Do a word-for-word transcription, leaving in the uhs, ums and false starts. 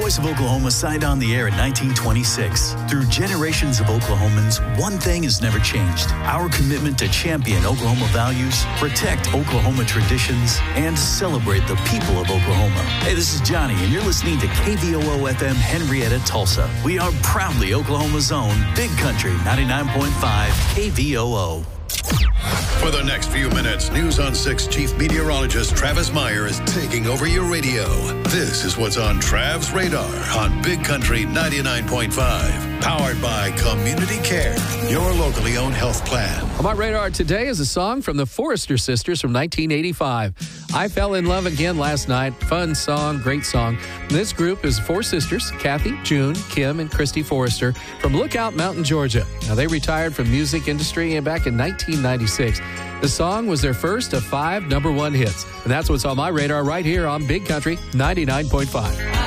Voice of Oklahoma signed on the air in nineteen twenty-six. Through generations of Oklahomans, one thing has never changed. Our commitment to champion Oklahoma values, protect Oklahoma traditions, and celebrate the people of Oklahoma. Hey, this is Johnny, and you're listening to K V O O F M Henrietta, Tulsa. We are proudly Oklahoma's own Big Country ninety-nine point five K V O O. For the next few minutes, News on six Chief Meteorologist Travis Meyer is taking over your radio. This is what's on Trav's radar on Big Country ninety-nine point five. Powered by Community Care, your locally owned health plan. On my radar today is a song from the Forrester Sisters from nineteen eighty-five. I Fell in Love Again last night. Fun song, great song. This group is four sisters, Kathy, June, Kim, and Christy Forrester from Lookout Mountain, Georgia. Now, they retired from music industry back in nineteen ninety-six. The song was their first of five number one hits. And that's what's on my radar right here on Big Country ninety-nine point five.